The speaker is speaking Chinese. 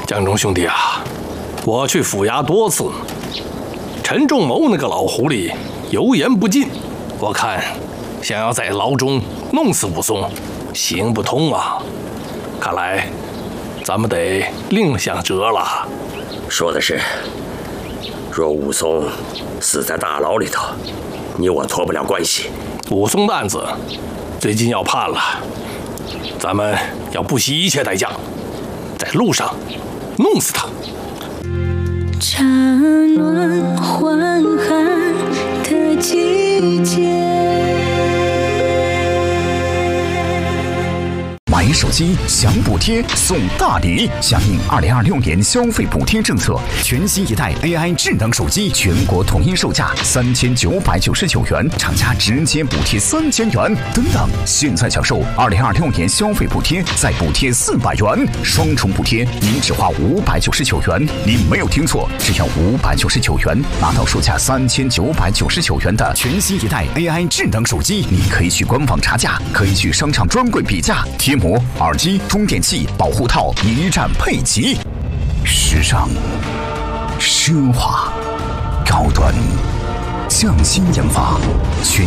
江中兄弟啊，我去府衙多次，陈仲谋那个老狐狸油盐不进，我看想要在牢中弄死武松，行不通啊！看来咱们得另想辙了。 说的是，若武松死在大牢里头，你我脱不了关系。 武松的案子最近要判了，咱们要不惜一切代价，在路上弄死他。 乍暖还寒的季节。 买手机享补贴送大礼，响应2026年消费补贴政策，全新一代 AI 智能手机全国统一售价3999元，厂家直接补贴3000元。等等，现在享受2026年消费补贴，再补贴400元，双重补贴，您只花599元。您没有听错，只要599元，拿到售价3999元的全新一代 AI 智能手机。你可以去官网查价，可以去商场专柜比价，贴膜、耳机、充电器、保护套一站配齐，时尚、奢华、高端，匠心研发，全